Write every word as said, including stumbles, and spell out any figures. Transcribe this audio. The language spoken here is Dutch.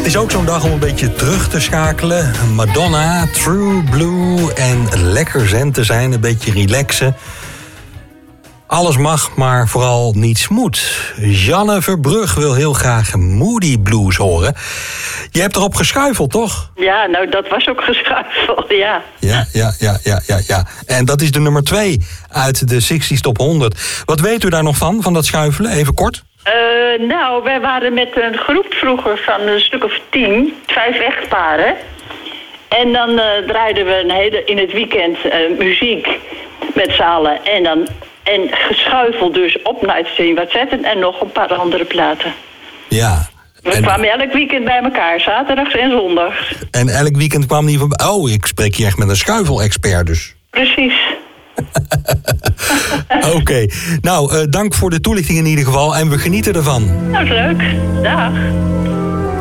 Het is ook zo'n dag om een beetje terug te schakelen. Madonna, True Blue en lekker zen te zijn, een beetje relaxen. Alles mag, maar vooral niets moet. Janne Verbrugge wil heel graag Moody Blues horen. Je hebt erop geschuifeld, toch? Ja, nou, dat was ook geschuifeld, ja. Ja, ja, ja, ja, ja, ja. En dat is de nummer twee uit de zestig Top honderd. Wat weet u daar nog van, van dat schuifelen? Even kort. Uh, nou, wij waren met een groep vroeger van een stuk of tien, vijf echtparen. En dan uh, draaiden we een hele, in het weekend uh, muziek met z'n allen. En dan en geschuifeld dus op Night wat zetten en nog een paar andere platen. Ja. We en... kwamen elk weekend bij elkaar, zaterdags en zondags. En elk weekend kwam die van... Oh, ik spreek hier echt met een schuifelexpert dus. Precies. Oké, okay. nou, uh, dank voor de toelichting in ieder geval en we genieten ervan. Nou, is leuk. Dag.